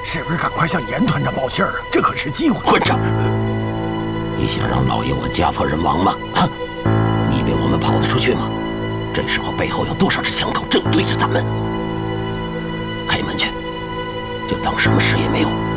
是不是赶快向严团长报信儿啊？这可是机会！ 混账！你想让老爷我家破人亡吗？啊！你以为我们跑得出去吗？这时候背后有多少只枪口正对着咱们？开门去，就当什么事也没有。